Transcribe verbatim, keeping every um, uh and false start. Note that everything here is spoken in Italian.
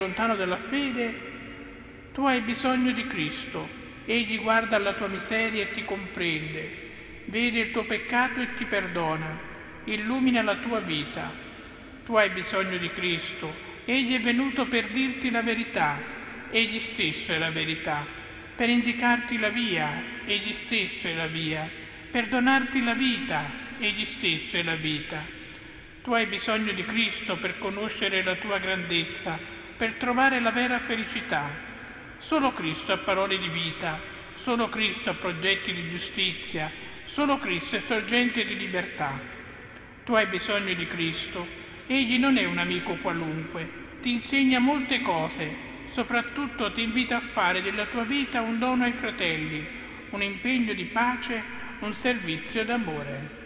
lontano dalla fede, tu hai bisogno di Cristo. Egli guarda alla tua miseria e ti comprende, vede il tuo peccato e ti perdona, illumina la tua vita. Tu hai bisogno di Cristo. Egli è venuto per dirti la verità. Egli stesso è la verità. Per indicarti la via. Egli stesso è la via. Per donarti la vita. Egli stesso è la vita. Tu hai bisogno di Cristo per conoscere la tua grandezza, per trovare la vera felicità. Solo Cristo ha parole di vita, solo Cristo ha progetti di giustizia, solo Cristo è sorgente di libertà. Tu hai bisogno di Cristo. Egli non è un amico qualunque, ti insegna molte cose, soprattutto ti invita a fare della tua vita un dono ai fratelli, un impegno di pace, un servizio d'amore.